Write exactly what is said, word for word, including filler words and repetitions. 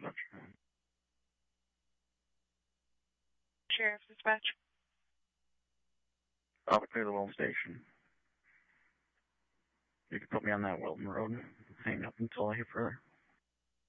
dispatch. Sheriff's dispatch. I'll clear the Wilton station. You can put me on that Wilton Road. Hang up until I hear further.